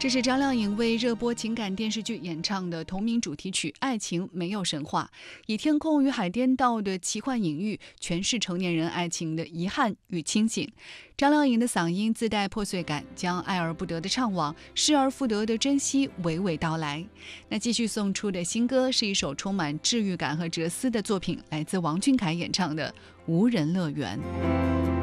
这是张靓颖为热播情感电视剧演唱的同名主题曲《爱情没有神话》，以天空与海颠倒的奇幻隐喻诠释成年人爱情的遗憾与清醒。张靓颖的嗓音自带破碎感，将爱而不得的怅惘、失而复得的珍惜娓娓道来。那继续送出的新歌是一首充满治愈感和哲思的作品，来自王俊凯演唱的《无人乐园》。